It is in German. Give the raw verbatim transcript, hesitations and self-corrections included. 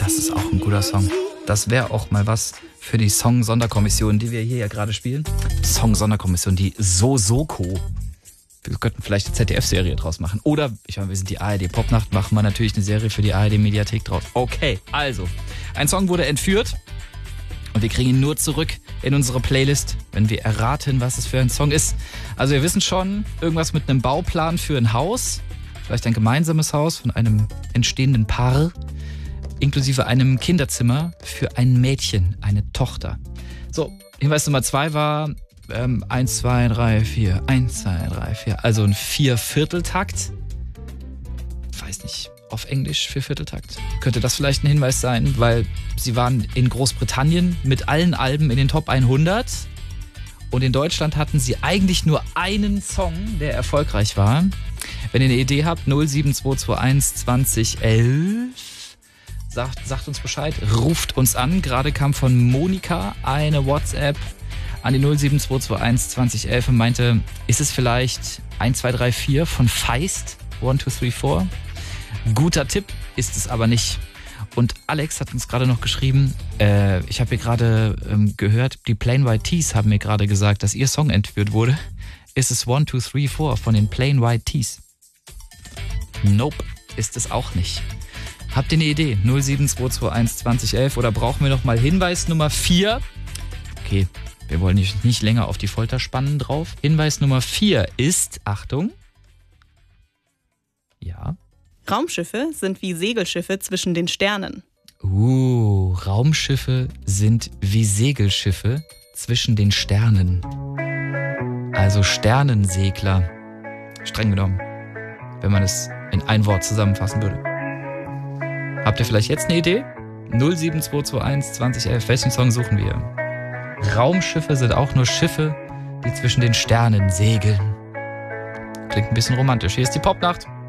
Das ist auch ein guter Song. Das wäre auch mal was für die Song-Sonderkommission, die wir hier ja gerade spielen. Song-Sonderkommission, die So-Soko. Wir könnten vielleicht eine Z D F-Serie draus machen. Oder, ich meine, wir sind die A R D-Popnacht, machen wir natürlich eine Serie für die A R D-Mediathek draus. Okay, also, ein Song wurde entführt und wir kriegen ihn nur zurück in unsere Playlist, wenn wir erraten, was es für ein Song ist. Also wir wissen schon, irgendwas mit einem Bauplan für ein Haus, vielleicht ein gemeinsames Haus von einem entstehenden Paar, inklusive einem Kinderzimmer für ein Mädchen, eine Tochter. So, Hinweis Nummer zwei war ähm, eins, zwei, drei, vier, eins, zwei, drei, vier, also ein Viervierteltakt. Weiß nicht, auf Englisch Viervierteltakt. Könnte das vielleicht ein Hinweis sein, weil sie waren in Großbritannien mit allen Alben in den Top hundert und in Deutschland hatten sie eigentlich nur einen Song, der erfolgreich war. Wenn ihr eine Idee habt, null sieben zwei zwei eins zwanzig elf, sagt, sagt uns Bescheid, ruft uns an. Gerade kam von Monika eine WhatsApp an die null sieben zwei zwei eins zwanzig elf und meinte, ist es vielleicht eins zwei drei vier von Feist? eins zwei drei vier? Guter Tipp, ist es aber nicht. Und Alex hat uns gerade noch geschrieben, äh, ich habe hier gerade ähm, gehört, die Plain White T's haben mir gerade gesagt, dass ihr Song entführt wurde. Ist es eins zwei drei vier von den Plain White T's? Nope, ist es auch nicht. Habt ihr eine Idee? null sieben zwei zwei eins zwanzig elf oder brauchen wir noch mal Hinweis Nummer vier? Okay, wir wollen nicht, nicht länger auf die Folter spannen drauf. Hinweis Nummer vier ist, Achtung, ja. Raumschiffe sind wie Segelschiffe zwischen den Sternen. Uh, Raumschiffe sind wie Segelschiffe zwischen den Sternen. Also Sternensegler. Streng genommen, wenn man es in ein Wort zusammenfassen würde. Habt ihr vielleicht jetzt eine Idee? null sieben zwei zwei eins zwanzig elf, welchen Song suchen wir? Raumschiffe sind auch nur Schiffe, die zwischen den Sternen segeln. Klingt ein bisschen romantisch. Hier ist die Popnacht.